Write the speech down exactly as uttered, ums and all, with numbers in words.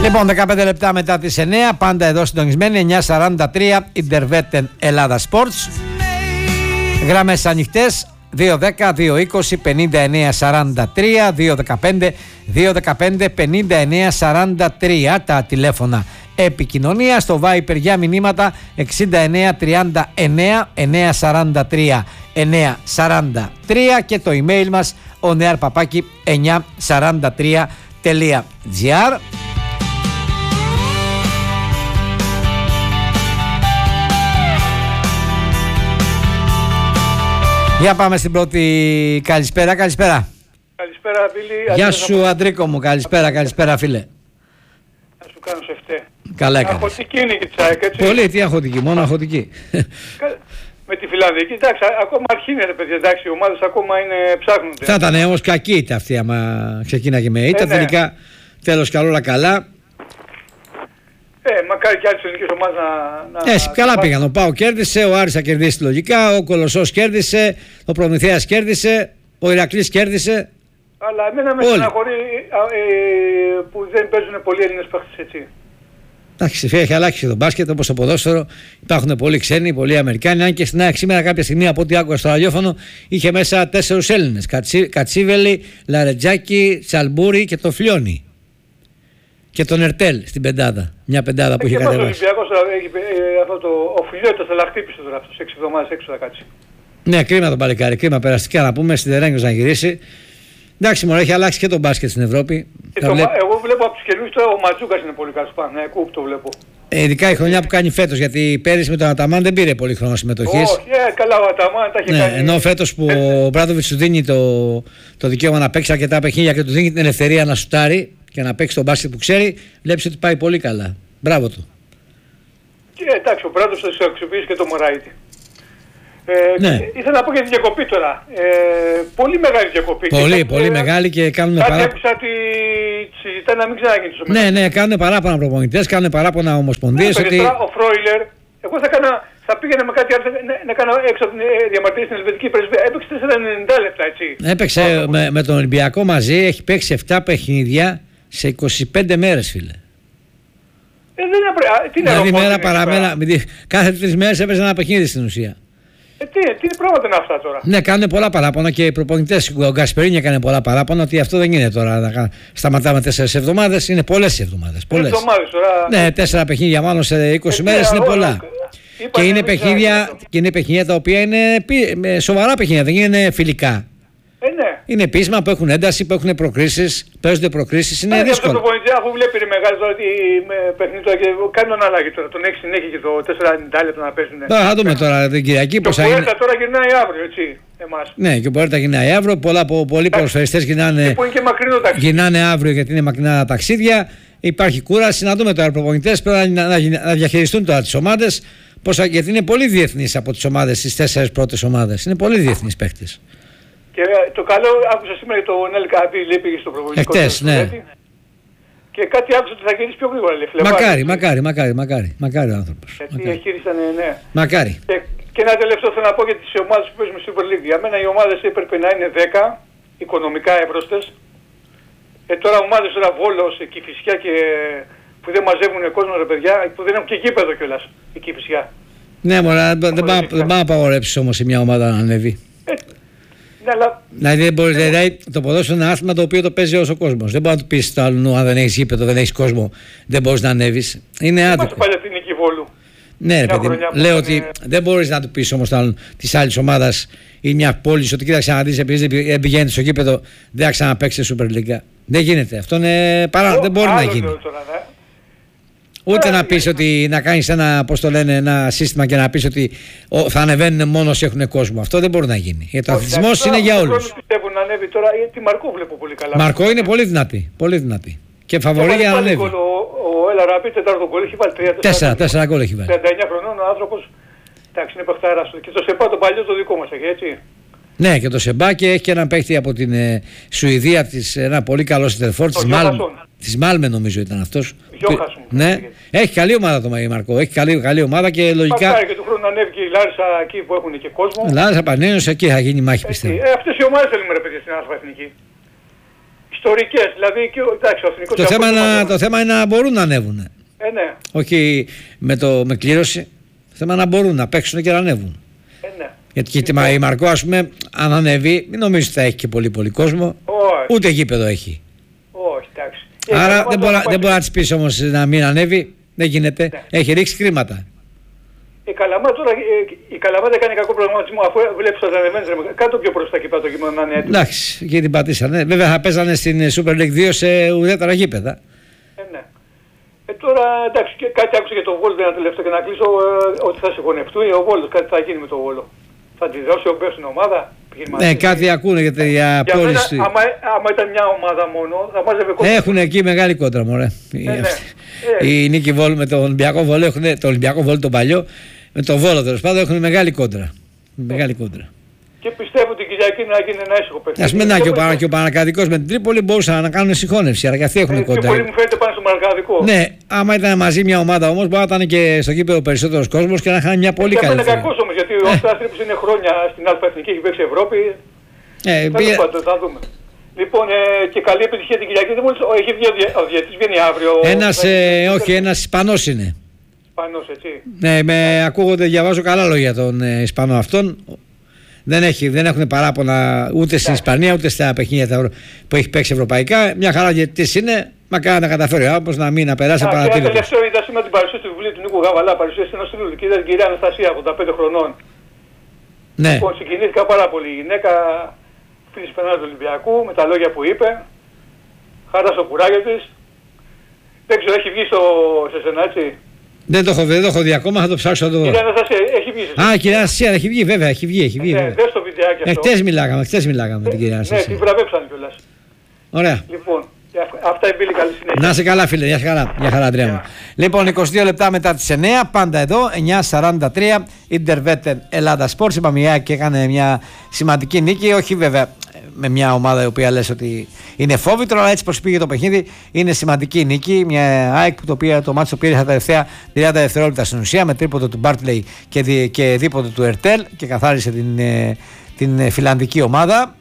Λοιπόν, δεκαπέντε λεπτά μετά τις εννιά, πάντα εδώ συντονισμένοι, εννιά σαράντα τρία, Ιντερβέτεν Ελλάδα Sports. Γραμμές ανοιχτές, δύο δέκα δύο είκοσι πενήντα εννέα σαράντα τρία, δύο δεκαπέντε δύο δεκαπέντε πενήντα εννέα σαράντα τρία τα τηλέφωνα επικοινωνία. Στο Viper για μηνύματα εξήντα εννέα τριάντα εννέα εννέα σαράντα τρία εννέα σαράντα τρία και το email μας oneair παπάκι εννιά σαράντα τρία τελεία τζι άρ. Για πάμε στην πρώτη καλησπέρα. Καλησπέρα. Καλησπέρα, Μπίλη. Γεια σου, Αντρίκο μου. Καλησπέρα, καλησπέρα, φίλε. Να σου κάνω σε φταί. Καλά έκανες. Αχωτική είναι και τσάικ, έτσι. Πολύ, τι αχωτική, μόνο αχωτική. Με τη Φιλανδική, εντάξει, ακόμα αρχή είναι, ρε παιδιά, εντάξει, οι ομάδες ακόμα είναι, ψάχνονται. Θα ήταν όμως κακή ήταν αυτή άμα ξεκίναγε με ήττα. Ε, ναι. Τελικά, τέλος καλό, όλα καλά. Ε, μακάρι και άλλες ελληνικές ομάδες να... να Ε, καλά να... πήγαν. Ο Πάο κέρδισε, ο Άρης θα κερδίσει λογικά, ο Κολοσσός κέρδισε, ο Προμηθέας κέρδισε, ο Ηρακλής κέρδισε. Αλλά εμένα με στεναχωρεί ε, που δεν παίζουν πολλοί Έλληνες παίχτες, έτσι. Εντάξει, έχει αλλάξει το μπάσκετ όπως το ποδόσφαιρο. Υπάρχουν πολλοί ξένοι, πολλοί Αμερικάνοι. Αν και στην ΑΕΚ σήμερα, κάποια στιγμή από ό,τι άκουγα στο ραδιόφωνο, είχε μέσα τέσσερους Έλληνες. Κατσί, Κατσίβελη, Λαρετζάκη, Τσαλμπούρη και το Φλιόνι. Και τον Ερτέλ στην πεντάδα. Μια πεντάδα που είχε κατεβάσει. Ο Ολυμπιακός έχει ε, αυτό το. Ο Φιλιώτος θα χτύπησε τώρα αυτός. Έξι εβδομάδες έξω θα κάτσει. Ναι, κρίμα τον παλικάρι. Κρίμα περαστικά να πούμε. Στην Τερέγκος να γυρίσει. Εντάξει, μόνο έχει αλλάξει και το μπάσκετ στην Ευρώπη. Το, βλέπ... Εγώ βλέπω από τους καινούριους τώρα ο Ματζούκας είναι πολύ καλός πάνω. Ναι, κούπ το βλέπω. Ε, ειδικά η χρονιά που κάνει φέτος. Γιατί πέρυσι με τον Αταμάν δεν πήρε πολύ χρόνο συμμετοχής. Όχι, ε, καλά, ο Αταμάν τα έχει ναι, κάνει. Ενώ φέτος που ο Μπράντοβιτς του δίνει το, το δικαίωμα να παίξει αρκετά παιχνίδια και του δίνει την ελευθερία να σουτάρει και να παίξει τον μπάσκετ που ξέρει, βλέπει ότι πάει πολύ καλά. Μπράβο του. Και εντάξει, ο Μπράντοβιτς θα αξιοποιήσει και το Μωράιτι. Ε, ναι. Ήθελα να πω για τη διακοπή τώρα. Ε, πολύ μεγάλη διακοπή. Πολύ, και πολύ ε, μεγάλη και κάνουν κάτι παράπονα. Κάτι ότι συζητάει να μην ξαναγίνει στο Ναι, ναι, κάνουν παράπονα προπονητές, κάνουν παράπονα ομοσπονδίες. Ναι, ότι... Ο Φρόιλερ, εγώ θα, κάνα, θα πήγαινα με κάτι άλλο, να, να κάνω έξω από την διαμαρτυρία στην Ελβετική Πρεσβεία. Έπαιξε τέσσερα ενενήντα λεπτά, έτσι. Έπαιξε με, με τον Ολυμπιακό μαζί, έχει παίξει επτά παιχνίδια σε είκοσι πέντε μέρες, φίλε. Ε, δεν είναι, τι είναι δηλαδή μέρα παραμέρα, κάθε τρεις μέρες έπαιζε ένα παιχνίδι στην ουσία. Ε, τι, τι πράγματα είναι αυτά τώρα. Ναι, κάνουν πολλά παράπονα και οι προπονητές. Ο Γκασπερίνη έκανε πολλά παράπονα ότι αυτό δεν είναι τώρα να σταματάμε τέσσερις εβδομάδες. Είναι πολλές οι εβδομάδες. Πολλές. Εβδομάδες, τώρα... Ναι, τέσσερα παιχνίδια μάλλον σε είκοσι ε, μέρες είναι πολλά. Και είναι, παιχνίδια, και είναι παιχνίδια τα οποία είναι σοβαρά παιχνίδια, δεν είναι φιλικά. Ε, ναι. Είναι πείσμα που έχουν ένταση, που έχουν προκρίσεις, παίζονται προκρίσεις, είναι δύσκολο. Αυτό το πονητή, αφού βλέπει είναι μεγάλο τώρα παιχνίδι τώρα και κάνει τον αλλαγή τώρα, τον έχει συνέχεια και το τέσσερα ενενήντα λεπτά να παίζουν. Τώρα θα δούμε τώρα την Κυριακή πώς θα γίνει. Και ο Πορέτα τώρα γυρνάει αύριο, έτσι, εμάς. Ναι, και ο Πορέτα γυρνάει αύριο, πολλά, πολλοί ποδοσφαιριστές γυρνάνε, γυρνάνε αύριο γιατί είναι μακρινά ταξίδια. Υπάρχει κούραση, να δούμε τώρα οι προπονητές πρέπει να, να, να διαχειριστούν τώρα τις ομάδες, γιατί είναι πολύ διεθνείς από τις ομάδες, τις τέσσερις πρώτες ομάδες. Είναι πολύ διεθνείς παίκτες. Και το καλό, άκουσα σήμερα το Νέλ Καπί, λέει πήγε στο προπονητικό. Εχθές, ναι. Και κάτι άκουσα ότι θα γυρίσει πιο γρήγορα, λέει. Μακάρι, μακάρι, μακάρι, μακάρι, μακάρι ο άνθρωπος. Γιατί χείρισαν, ναι. Μακάρι. Και, και ένα τελευταίο θέλω να πω για τις ομάδες που παίζουν στη Super League. Για μένα οι ομάδες έπρεπε να είναι δέκα, οικονομικά εύρωστες. Ε, τώρα ομάδες τώρα Βόλος, Κηφισιά και που δεν μαζεύουν κόσμο, ρε παιδιά, που δεν έχουν και γήπεδο κιόλας η Κηφισιά. Ναι, μωρά, δεν πάει να απαγορέψεις όμως σε μια ομάδα να ανέβει. Ε, ναι, αλλά... Δηλαδή, δεν μπορείς, δηλαδή το ποδόσφαιρο είναι ένα άθλημα το οποίο το παίζει όλος ο κόσμος. Δεν μπορεί να του πεις στο άλλο, αν δεν έχεις γήπεδο, δεν έχεις κόσμο, δεν μπορείς να ανέβεις. Είναι άδικο. Είμαστε παλιά την Νίκη Βόλου. Ναι, ρε παιδί, λέω είναι... ότι δεν μπορείς να του πεις όμως της άλλης ομάδας ή μια πόλη ότι κοίταξε να δεις, επειδή δεν πηγαίνεις στο γήπεδο, δεν θα ξαναπαίξεις Super League. Δεν γίνεται. Αυτό είναι παρά, δεν μπορεί να γίνει. Τώρα, ναι. Ούτε να πεις ότι να κάνεις ένα, πώς το λένε, ένα σύστημα και να πεις ότι ο, θα ανεβαίνουν μόνο όσοι έχουν κόσμο. Αυτό δεν μπορεί να γίνει. Γιατί ο αθλητισμός είναι για όλους. Πιστεύω να ανέβει τώρα, τη Μαρκό βλέπω πολύ καλά. Μαρκό είναι πολύ δυνατή. Πολύ δυνατή. Και φαβορεί για να ανέβει. Ο, ο Ελαραμπή τετάρτο γκολ έχει βάλει τέσσερα τέσσερα γκολ έχει βάλει. τριάντα εννιά χρονών ο άνθρωπος. Εντάξει, είναι παιχτάρας. Και το ΣΕΠΑ το παλιό το δικό μας έχει, έτσι. Ναι, και το ΣΕΠΑ και έχει και έναν παίχτη από την ε, Σουηδία, της, ένα πολύ καλό συντερφόρ της Μάλμε. Της Μάλμε νομίζω ήταν αυτός. Γιώχασον. Ναι, έχει καλή ομάδα το Μαρκό. Έχει καλή, καλή ομάδα και λογικά. Μακάρι και του χρόνου ανέβει και η Λάρισα εκεί που έχουν και κόσμο. Λάρισα Πανένιος εκεί θα γίνει μάχη πιστεύω. Ε, αυτές οι ομάδες θέλουμε ρε παιδιά στην Άσπα Εθνική. ιστορικές. Δηλαδή, και, εντάξει, ο Εθνικός Το θέμα, να, το... το θέμα είναι να μπορούν να ανέβουν. Ε, ναι. Όχι με, το, με κλήρωση. Το θέμα να μπορούν να παίξουν και να ανέβουν. Ε, ναι. Γιατί λοιπόν, η Μαρκό, ας πούμε, αν ανέβει, μην νομίζεις ότι θα έχει και πολύ πολύ κόσμο. Όχι. Ούτε γήπεδο έχει. Όχι, εντάξει. Άρα ε, δεν μπορεί δεν μπορεί να της πεις όμως να μην ανέβει. Δεν γίνεται. Ναι. Έχει ρίξει χρήματα. Η Καλαμάτα τώρα, η Καλαμάτα κάνει κακό προγραμματισμό, αφού βλέπεις τα δεδομένα, κάτω πιο μπροστά και το κείμενο να είναι έτοιμο. Εντάξει, εκεί την πατήσανε. Βέβαια θα παίζανε στην Super League δύο σε ουδέτερα γήπεδα. Ε, ναι. Ε, τώρα εντάξει, και κάτι άκουσα για το Βόλο ένα τελευταίο και να κλείσω, ε, ότι θα συγχωνευτούν ο Βόλος, κάτι θα γίνει με το Βόλο. Θα τη δώσει ο Μπέος στην ομάδα. Ναι, κάτι ακούνε για για πώληση. Άμα, άμα ήταν μια ομάδα μόνο, θα μάζευε κόσμο. Έχουν εκεί μεγάλη κόντρα, μωρέ. Ε, ναι. ε. Η Νίκη Βόλου με τον Ολυμπιακό Βόλο, έχουν, το Ολυμπιακό Βόλο τον παλιό, με τον Βόλο τέλος πάντων έχουν μεγάλη κόντρα. Μεγάλη κόντρα. Και πιστεύω την Κυριακή να γίνει ένα ήσυχο παιχνίδι. Ας πούμε, και, παρα, και ο Πανακαδικός με την Τρίπολη μπορούσαν να κάνουν συγχώνευση, αλλά και αυτοί έχουν ε, κόντρα. Πολύ μου φαίνεται πάνω στο Πανακαδικό. Ναι, άμα ήταν μαζί μια ομάδα όμως, μπορεί να ήταν και στο γήπεδο περισσότερος κόσμος και να είχαν μια πολύ καλή. Είναι κακός όμως, γιατί ο Αστρίπης είναι χρόνια στην Α' Εθνική, έχει παίξει Ευρώπη. Ε, Τέλος πάντων, θα δούμε. Λοιπόν, ε, και καλή επιτυχία την Κυριακή. Έχει βγει ο, διε, ο διαιτητής, βγαίνει αύριο. Ένας, ε, όχι, ένας Ισπανός είναι. Ισπανός, έτσι. Ναι, με ακούγονται, διαβάζω καλά λόγια τον ε, Ισπανό αυτόν. Δεν, έχει, δεν έχουν παράπονα ούτε στην Ισπανία ούτε στα παιχνίδια που έχει παίξει ευρωπαϊκά. Μια χαρά διαιτητής είναι, μακάρι να καταφέρει όπως να μην να περάσει απαρατήρητος. Και τελευταίο είδα σήμερα την παρουσίαση του βιβλίου του Νίκου Γαβαλά, παρουσίαση ενός φίλου του, την κυρία Αναστασία, ογδόντα πέντε χρονών. Ναι. Λοιπόν, συγκινήθηκα πάρα πολύ. Η γυναίκα φίλης πενάτη του Ολυμπιακού με τα λόγια που είπε. Χάτα στο κουράγιο της. Δεν ξέρω, έχει βγει στο, σε σένα, έτσι. Δεν το έχω δει, δεν το έχω δει ακόμα, θα το ψάξω να το δω. Κυρία Αναστασία, έχει βγει. Α, κυρία Αναστασία, έχει βγει, βέβαια, έχει βγει. Έχει βγει ναι, δες το βιντεάκι αυτό. Χτες μιλάγαμε, χτες μιλάγαμε με την κυρία Αναστασία. Ναι, την βραβεύσαν κιόλας. Ωραία. Λοιπόν, αυτά εμπίλη, καλή συνέχεια. Να είσαι καλά, φίλε, για χαρά, για χαρά, Αντρέα μου. Λοιπόν, είκοσι δύο λεπτά μετά τις εννιά, πάντα εδώ, εννιά σαράντα τρία, Ιντερβέτεν Ελλάδα Sports. Είπαμε, η ΑΕΚ έκανε μια σημαντική νίκη, όχι βέβαια με μια ομάδα η οποία λες ότι είναι φόβητρο, αλλά έτσι πως πήγε το παιχνίδι είναι σημαντική νίκη. Μια ΑΕΚ το οποίο το μάτσο πήρε στα τελευταία τριάντα δευτερόλεπτα στην ουσία με τρίποντο του Μπάρτλεϊ και, δι, και δίποντο του Ερτέλ και καθάρισε την, την φιλανδική ομάδα.